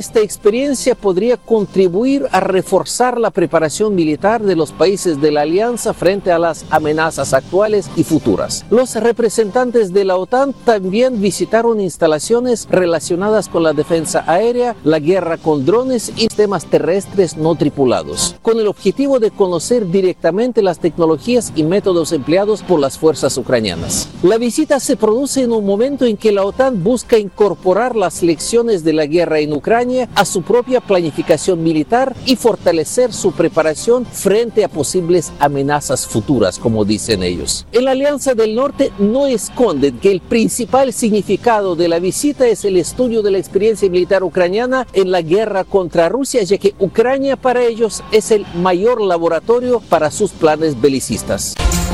esta experiencia podría contribuir a reforzar la preparación militar de los países de la alianza frente a las amenazas actuales y futuras. Los representantes de la OTAN también visitaron instalaciones relacionadas con la defensa aérea, la guerra con drones y sistemas terrestres no tripulados, con el objetivo de conocer directamente las tecnologías y métodos empleados por las fuerzas ucranianas. La visita se produce en un momento en que la OTAN busca incorporar las lecciones de la guerra en Ucrania a su propia planificación militar y fortalecer su preparación frente a posibles amenazas futuras, como dicen ellos. En la Alianza del Norte no esconden que el principal significado de la visita es el estudio de la experiencia militar ucraniana en la guerra contra Rusia, ya que Ucrania para ellos es el mayor laboratorio para sus planes belicistas.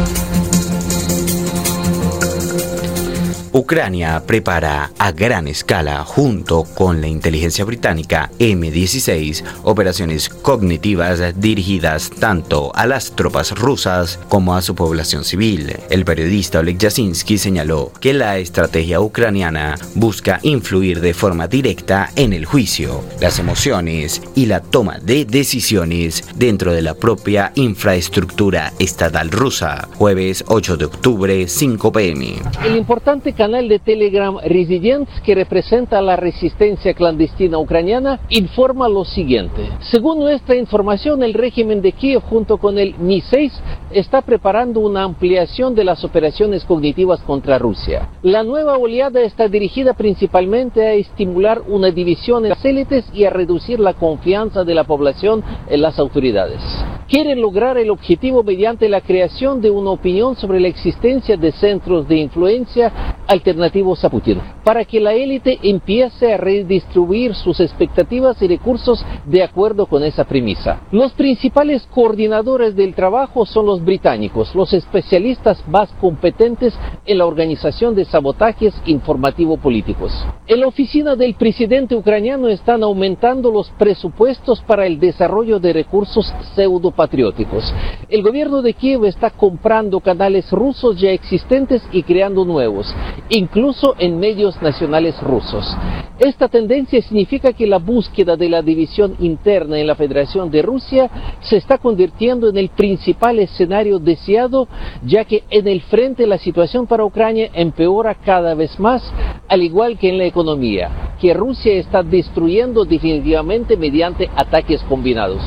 Ucrania prepara a gran escala, junto con la inteligencia británica M-16, operaciones cognitivas dirigidas tanto a las tropas rusas como a su población civil. El periodista Oleg Yasinski señaló que la estrategia ucraniana busca influir de forma directa en el juicio, las emociones y la toma de decisiones dentro de la propia infraestructura estatal rusa. Jueves 8 de octubre, 5 p.m. El importante canal de Telegram Resident, que representa la resistencia clandestina ucraniana, informa lo siguiente. Según nuestra información, el régimen de Kiev junto con el Mi-6 está preparando una ampliación de las operaciones cognitivas contra Rusia. La nueva oleada está dirigida principalmente a estimular una división en las élites y a reducir la confianza de la población en las autoridades. Quieren lograr el objetivo mediante la creación de una opinión sobre la existencia de centros de influencia alternativos a Putin, para que la élite empiece a redistribuir sus expectativas y recursos de acuerdo con esa premisa. Los principales coordinadores del trabajo son los británicos, los especialistas más competentes en la organización de sabotajes informativo-políticos. En la oficina del presidente ucraniano están aumentando los presupuestos para el desarrollo de recursos pseudopatrióticos. El gobierno de Kiev está comprando canales rusos ya existentes y creando nuevos, incluso en medios nacionales rusos. Esta tendencia significa que la búsqueda de la división interna en la Federación de Rusia se está convirtiendo en el principal escenario deseado, ya que en el frente la situación para Ucrania empeora cada vez más, al igual que en la economía, que Rusia está destruyendo definitivamente mediante ataques combinados.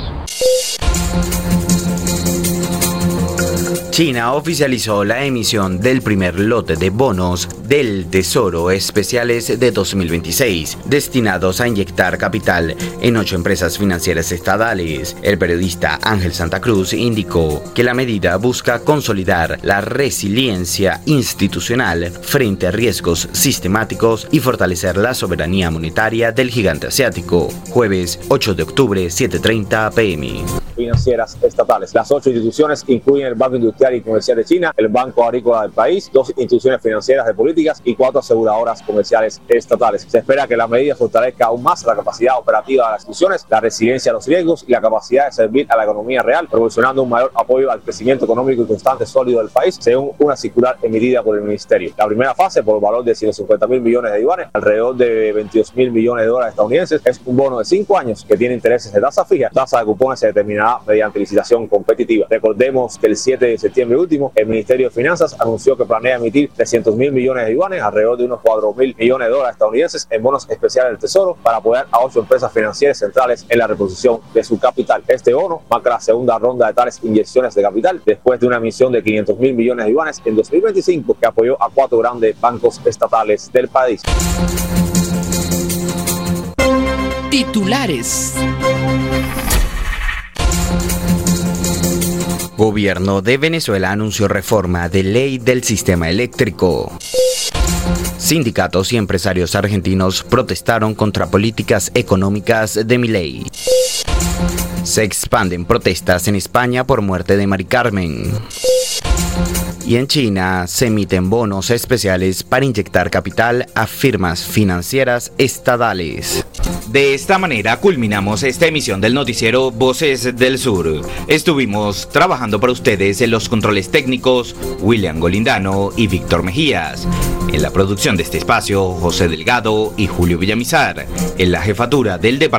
China oficializó la emisión del primer lote de bonos del Tesoro especiales de 2026, destinados a inyectar capital en 8 empresas financieras estatales. El periodista Ángel Santa Cruz indicó que la medida busca consolidar la resiliencia institucional frente a riesgos sistemáticos y fortalecer la soberanía monetaria del gigante asiático. Jueves 8 de octubre, 7:30 p.m. Financieras estatales. Las 8 instituciones incluyen el Banco Industrial y Comercial de China, el Banco Agrícola del país, 2 instituciones financieras de políticas y 4 aseguradoras comerciales estatales. Se espera que la medida fortalezca aún más la capacidad operativa de las instituciones, la resiliencia a los riesgos y la capacidad de servir a la economía real, proporcionando un mayor apoyo al crecimiento económico y constante sólido del país, según una circular emitida por el Ministerio. La primera fase, por valor de 150.000 millones de yuanes, alrededor de 22.000 millones de dólares estadounidenses, es un bono de 5 años que tiene intereses de tasa fija. Tasa de cupones se determinará mediante licitación competitiva. Recordemos que el 7 de septiembre último, el Ministerio de Finanzas anunció que planea emitir 300.000 millones de yuanes, alrededor de unos 4.000 millones de dólares estadounidenses, en bonos especiales del Tesoro para apoyar a 8 empresas financieras centrales en la reposición de su capital. Este bono marca la segunda ronda de tales inyecciones de capital después de una emisión de 500.000 millones de yuanes en 2025 que apoyó a 4 grandes bancos estatales del país. Titulares. Gobierno de Venezuela anunció reforma de ley del sistema eléctrico. Sindicatos y empresarios argentinos protestaron contra políticas económicas de Milei. Se expanden protestas en España por muerte de Mari Carmen. Y en China se emiten bonos especiales para inyectar capital a firmas financieras estatales. De esta manera culminamos esta emisión del noticiero Voces del Sur. Estuvimos trabajando para ustedes en los controles técnicos William Golindano y Víctor Mejías. En la producción de este espacio, José Delgado y Julio Villamizar. En la jefatura del departamento